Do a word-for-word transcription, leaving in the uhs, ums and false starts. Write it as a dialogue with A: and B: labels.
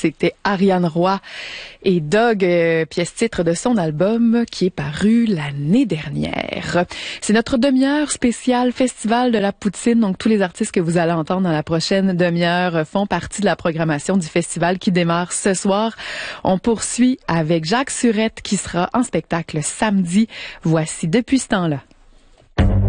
A: C'était Ariane Roy et Dog, euh, pièce titre de son album qui est paru l'année dernière. C'est notre demi-heure spéciale Festival de la Poutine. Donc, tous les artistes que vous allez entendre dans la prochaine demi-heure font partie de la programmation du festival qui démarre ce soir. On poursuit avec Jacques Surette qui sera en spectacle samedi. Voici Depuis ce temps-là.